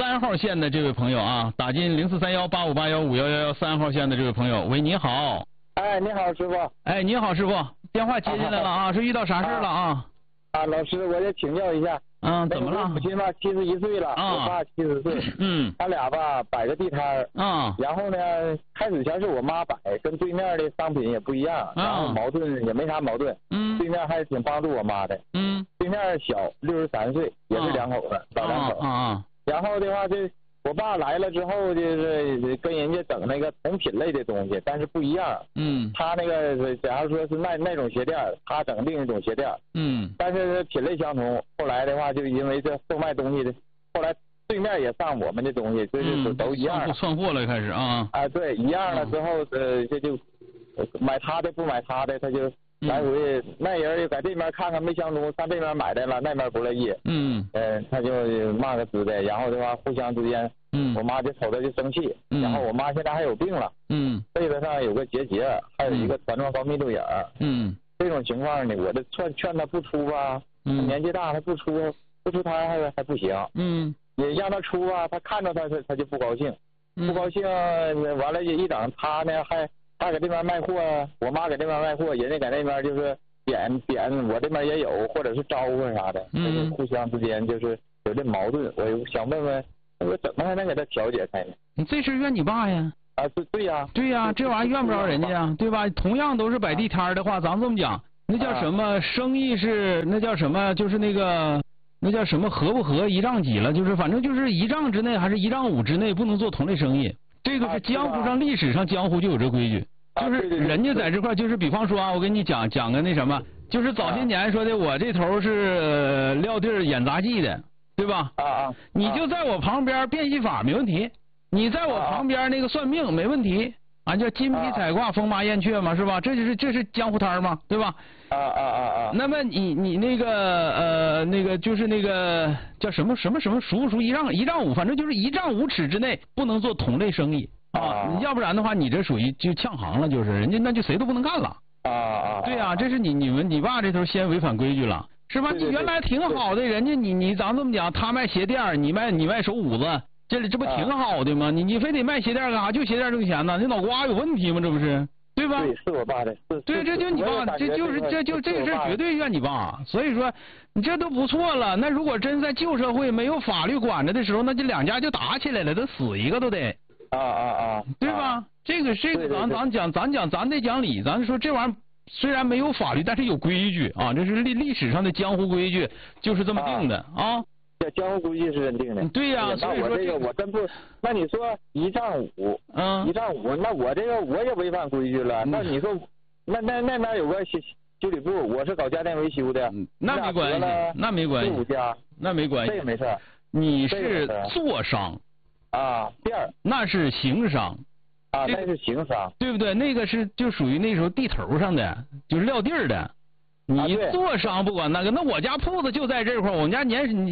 3号线的这位朋友啊，打进043185815111 3号线的这位朋友，喂，你好。 哎，你好，师傅。 哎，你好，师傅，电话接进来了啊，是遇到啥事了啊？ 老师，我得请教一下。 怎么了？ 母亲吧，71岁了，我爸70岁。他俩吧摆个地摊儿。然后呢，开始前是我妈摆，跟对面的商品也不一样，然后矛盾也没啥矛盾。对面还挺帮助我妈的。对面小63岁，也是两口子，老两口。然后的话，我爸来了之后，就是跟人家整那个同品类的东西，但是不一样。他那个假如说是那种鞋垫，他整另一种鞋垫。但是品类相同。后来的话，就因为这售卖东西的，后来对面也上我们的东西，就是都一样。 窜货了，开始啊。 对，一样了之后，这就买他的不买他的，他就来回那人又在这边看看没相中，上这边买的了，那边不乐意。他就骂个滋的，然后的话互相之间，我妈就瞅着就生气。然后我妈现在还有病了。背子上有个结节，还有一个团状高密度眼。这种情况呢，我这劝他不出吧，年纪大他不出摊还不行。也让他出啊，他看着他就不高兴。不高兴完了一整他呢他搁这边卖货，我妈搁这边卖货，人家在那边就是点我这边也有，或者是招呼啥的，互相之间就是有这矛盾。我想问问，我怎么还能给他调解开呢？ 你这事怨你爸呀？ 对呀。 对呀，这玩意儿怨不着人家，对吧？同样都是摆地摊的话，咱这么讲，那叫什么生意是那叫什么？就是那叫什么合不合一丈几了？就是反正就是1丈之内还是1丈5之内不能做同类生意。这个是江湖上历史上江湖就有这规矩。就是人家在这块，就是比方说啊，我跟你讲个那什么，就是早些年说的，我这头是撂地儿演杂技的，对吧？你就在我旁边变戏法没问题，你在我旁边那个算命没问题，叫金皮彩挂风马燕雀嘛，是吧？这是江湖摊嘛，对吧？那么你那个就是那个叫什么属不属1丈5，反正就是1丈5尺之内不能做同类生意。要不然的话，你这属于就呛行了，就是人家那就谁都不能干了。对呀，这是你爸这头先违反规矩了，是吧？你原来挺好的，人家你咱这么讲，他卖鞋垫，你卖手捂子，这不挺好的吗？你非得卖鞋垫干啥？就鞋垫挣钱呢？你脑瓜有问题吗？这不是？对吧？ 对，是我爸的。 对，这就你爸，这个事绝对怨你爸。所以说你这都不错了。那如果真在旧社会没有法律管着的时候，那这两家就打起来了，都死一个都得。对吧？这个咱得讲理，咱说这玩意儿虽然没有法律，但是有规矩啊，这是历史上的江湖规矩，就是这么定的啊。 这江湖规矩是认定的。 对呀，所以说这个我真不，那你说1丈5，1丈5，那我这个我也违反规矩了。那你说，那边有个修理部，我是搞家电维修的， 那没关系，那没关系 ，4、5家， 那没关系， 这个没事。 你是做商。 店儿那是行商， 那是行商， 对不对？那个是就属于那时候地头上的，就是撂地儿的。你做商不管那个，那我家铺子就在这块，我们家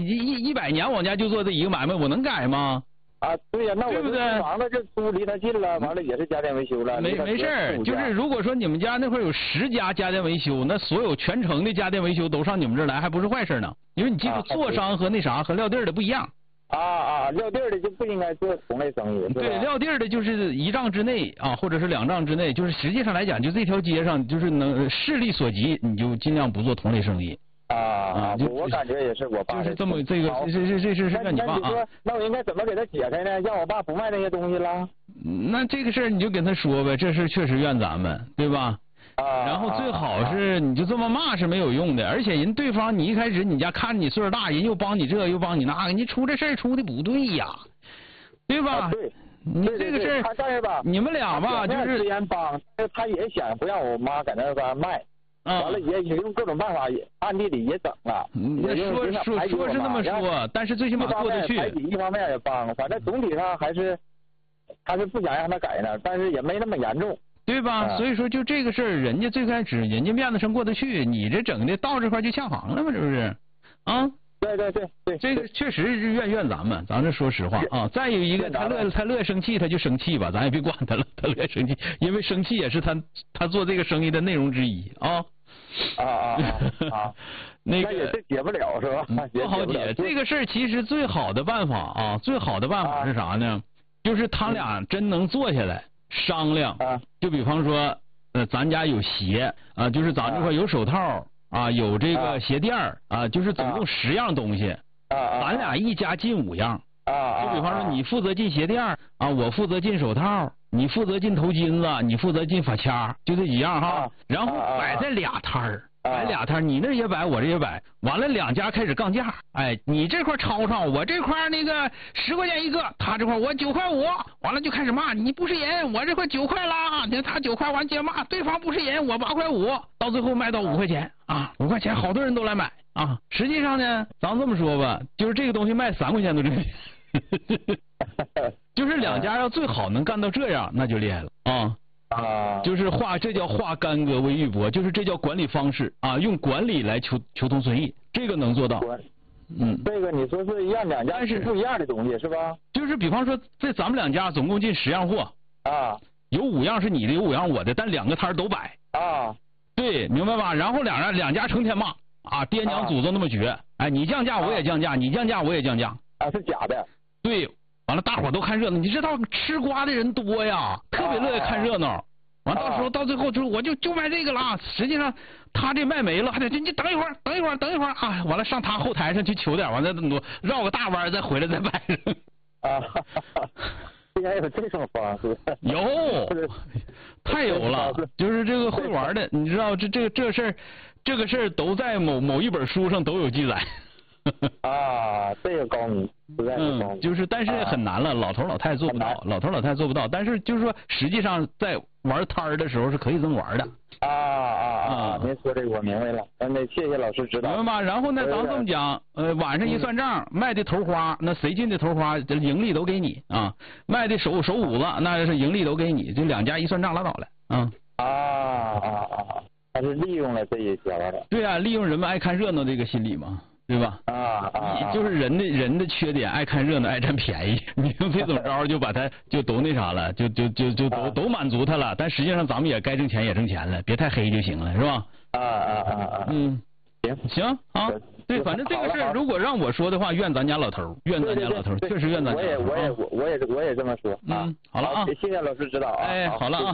100年，我家就做这一个买卖，我能改吗？ 对呀，那我对不对？ 房子就租离他近了，完了也是家电维修了。 没事儿，就是如果说你们家那块有10家家电维修，那所有全城的家电维修都上你们这儿来，还不是坏事呢？因为你记住，做商和那啥和撂地儿的不一样。 撂地儿的就不应该做同类生意。 对，撂地儿的就是1丈之内或者是2丈之内，就是实际上来讲，就这条街上就是能势力所及，你就尽量不做同类生意。 我感觉也是我爸。 就是这么这个是让你爸那我应该怎么给他解开呢？让我爸不卖那些东西了？ 那这个事儿你就跟他说呗，这事确实怨咱们，对吧？然后最好是你就这么骂是没有用的，而且人对方你一开始你家看着你岁数大，人又帮你这又帮你那个，你出这事儿出的不对呀，对吧？ 对， 你这个事儿， 但是吧， 你们俩吧，就是虽然帮，他也想不让我妈在那边卖，完了也用各种办法，暗地里也整了。 说是这么说，但是最起码过得去。 一方面也帮，反正总体上还是他是不想让他改呢，但是也没那么严重。 对吧？所以说就这个事儿，人家最开始人家面子上过得去，你这整的到这块就呛行了嘛，这不是？ 对， 这个确实是怨咱们，咱这说实话啊。再有一个，他乐生气，他就生气吧，咱也别管他了，他乐生气，因为生气也是他做这个生意的内容之一啊。 那也是解不了是吧？ 不好解。这个事儿其实最好的办法啊，最好的办法是啥呢？就是他俩真能坐下来商量。就比方说，咱家有鞋啊，就是咱这块有手套啊，有这个鞋垫啊，就是总共10样东西。咱俩一家进5样。就比方说，你负责进鞋垫啊，我负责进手套，你负责进头巾子，你负责进发卡，就这几样哈。然后摆在俩摊儿。摆俩摊，你那也摆，我这也摆，完了2家开始杠价。哎，你这块吵吵，我这块那个10块钱一个，他这块我9块5，完了就开始骂你不是人，我这块9块啦，他9块，完接着骂对方不是人，我8块5，到最后卖到5块钱啊，5块钱好多人都来买啊。实际上呢，咱这么说吧，就是这个东西卖3块钱都挣钱。就是2家要最好能干到这样，那就厉害了啊。就是这叫化干戈为玉帛，就是这叫管理方式啊，用管理来求同存异，这个能做到。 这个你说是让2家是不一样的东西是吧？ 就是比方说，这咱们2家总共进10样货有5样是你的，有5样我的，但2个摊都摆对，明白吧？然后两家成天骂啊，爹娘祖宗那么绝，哎，你降价我也降价，你降价我也降价是假的。 对。完了，大伙都看热闹，你知道吃瓜的人多呀，特别乐意看热闹。完到时候到最后就我就卖这个了，实际上他这卖没了，还得你等一会儿啊，完了上他后台上去求点，完了绕个大弯再回来再摆上。 竟然有这种方式？ 有，太有了，就是这个会玩的，你知道这个事儿都在某一本书上都有记载。 这个高明，实在是高明。 就是但是很难了，老头老太太做不到，老头老太太做不到。但是就是说，实际上在玩摊儿的时候是可以这么玩的。 您说这个我明白了，那谢谢老师指导。 明白吗？然后呢，咱这么讲，晚上一算账，卖的头花，那谁进的头花，盈利都给你啊；卖的手五子，那是盈利都给你，就2家一算账拉倒了他是利用了这一条的。 对啊，利用人们爱看热闹这个心理嘛。对吧？就是人的缺点，爱看热闹，爱占便宜。你用这种招就把他就都那啥了，就都满足他了。但实际上咱们也该挣钱也挣钱了，别太黑就行了，是吧？行啊，对，反正这个事儿如果让我说的话，怨咱家老头，怨咱家老头，确实怨咱家老头。 我也这么说。 好了啊， 谢谢老师指导啊。 哎，好了啊。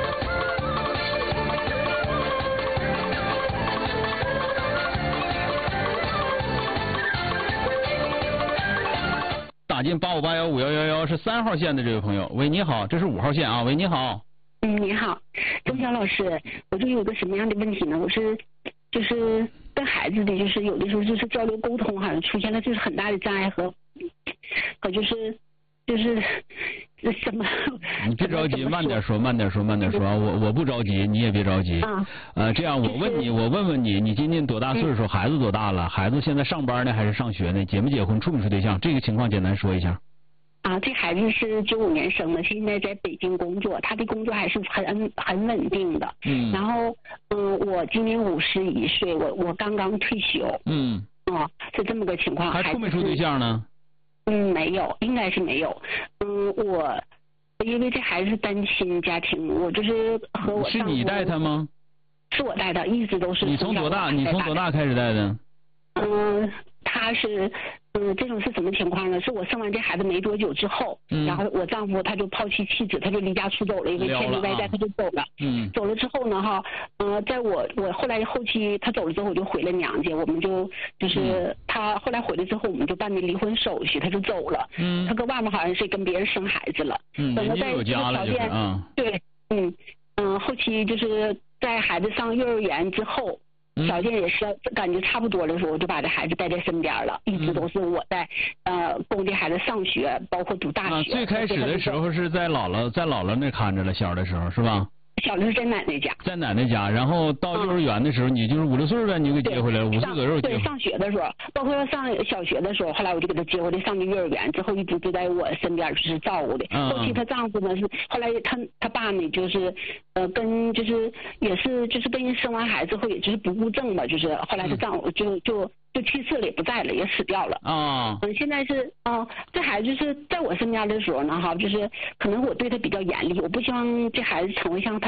打进85815511是3号线的这位朋友，喂，你好，这是5号线啊，喂，你好。 你好，钟晓老师，我就有个什么样的问题呢？我是就是跟孩子的就是有的时候就是交流沟通好像出现了就是很大的障碍和就是什么？ 你别着急，慢点说啊！我不着急，你也别着急。这样我问问你，你今年多大岁数？孩子多大了？孩子现在上班呢还是上学呢？结没结婚？处没处对象？这个情况简单说一下。 这孩子是95年生的，现在在北京工作，他的工作还是很稳定的。然后我今年51岁，我刚刚退休。是这么个情况。 还处没处对象呢？ 没有，应该是没有。我因为这孩子是单亲家庭，我就是和我丈夫。 是你带他吗？ 是我带的，一直都是。 你从多大开始带的？ 他是这种是什么情况呢？是我生完这孩子没多久之后，然后我丈夫他就抛弃妻子，他就离家出走了，因为千里外带他就走了。走了之后呢，在我后来后期他走了之后，我就回了娘家，我们就是他后来回来之后，我们就办的离婚手续，他就走了。他搁外面好像是跟别人生孩子了。等到在这个条件，对，后期就是在孩子上幼儿园之后。条件也是感觉差不多的时候，我就把这孩子带在身边了，一直都是我在供这孩子上学，包括读大学。 最开始的时候是在姥姥那看着了，小的时候是吧？ 小的是在奶奶家。 在奶奶家，然后到幼儿园的时候，你就是5、6岁呗，你就给接回来了，5岁左右接。 对，上学的时候，包括上小学的时候，后来我就给他接回来，上的幼儿园之后，一直就在我身边就是照顾的。后期她丈夫呢是后来他爸呢就是跟就是也是就是跟人生完孩子后，也就是不顾症吧，就是后来他丈夫就去世了，也不在了，也死掉了。现在是这孩子就是在我身边的时候呢，就是可能我对他比较严厉，我不希望这孩子成为像他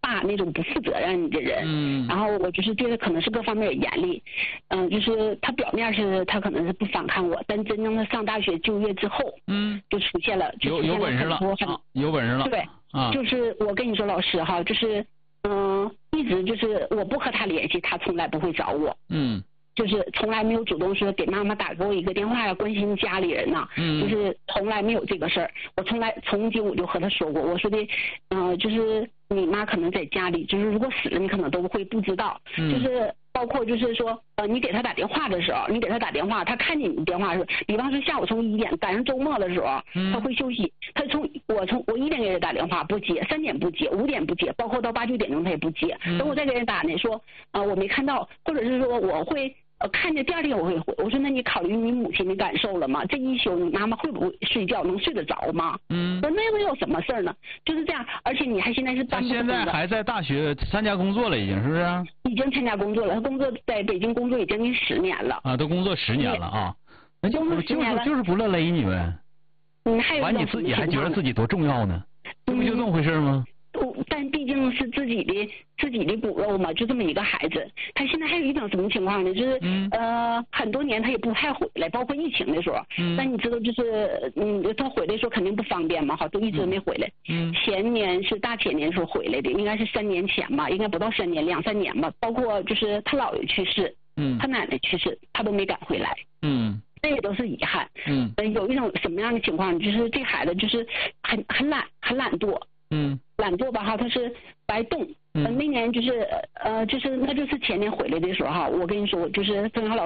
爸那种不负责任的人。然后我就是觉得可能是各方面也严厉。就是他表面是他可能是不反抗我，但真正的上大学就业之后，就出现了有本事了，有本事了。 对，就是我跟你说老师哈，就是一直就是我不和他联系，他从来不会找我。就是从来没有主动说给妈妈打过一个电话呀，关心家里人呐。就是从来没有这个事儿。我从今我就和他说过，我说的，就是你妈可能在家里，就是如果死了你可能都会不知道。就是包括就是说，你给他打电话的时候，你给他打电话，他看见你电话是，比方说下午从1点赶上周末的时候，他会休息，我1点给他打电话不接，3点不接，5点不接，包括到8、9点钟他也不接。等我再给人打呢，说我没看到，或者是说我会。看见第2天我会回，我说那你考虑你母亲的感受了吗？这一宿你妈妈会不会睡觉，能睡得着吗？说那又有什么事儿呢？就是这样，而且你还现在是他现在还在大学参加工作了，已经是不是？ 已经参加工作了，他工作在北京工作已经10年了。 都工作10年了啊，那就是不乐勒你们。完你自己还觉得自己多重要呢？这不就这么回事吗？ 但毕竟是自己的骨肉嘛，就这么一个孩子。他现在还有一种什么情况呢？就是很多年他也不太回来，包括疫情的时候。但你知道，就是他回来的时候肯定不方便嘛，好，都一直没回来。前年是大前年时候回来的，应该是3年前吧，应该不到3年，2、3年吧。包括就是他姥爷去世，他奶奶去世，他都没赶回来。这也都是遗憾。有一种什么样的情况？就是这孩子就是很懒惰。懒惰吧哈，他是白动。那年就是那就是前年回来的时候哈，我跟你说，就是曾小老